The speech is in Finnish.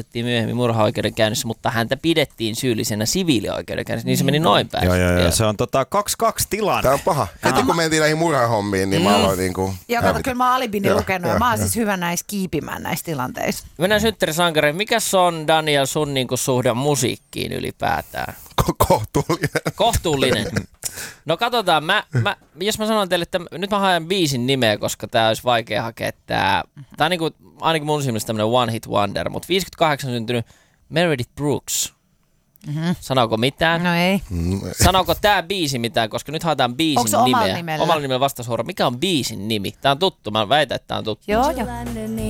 tuomittiin myöhemmin murhaoikeudenkäynnissä, mutta häntä pidettiin syyllisenä siviilioikeudenkäynnissä, niin se meni noin päin. Joo, se on 2-2 tilanne. Tämä on paha. Heti kun mentiin näihin murhahommiin, niin mä aloin niinku... Ja kato, kyllä mä oon alibini lukenut ja mä oon siis hyvä näissä kiipimään näissä tilanteissa. Mennään synttärisankareihin. Mikäs on, Daniel, sun niinku suhde musiikkiin ylipäätään? Kohtuullinen. No katsotaan, jos mä sanon teille, että nyt mä haen biisin nimeä, koska tää olisi vaikea hakea tää. Tää on niinku, ainakin mun silmissä tämmönen one hit wonder, mutta 58 syntynyt Meredith Brooks. Sanooko mitään? No ei. Sanooko tää biisi mitään, koska nyt haetaan biisin nimeä. Omalla nimellä? Omalla nimellä vastaushuoro. Mikä on biisin nimi? Tää on tuttu, mä väitän, että tää on tuttu. Joo.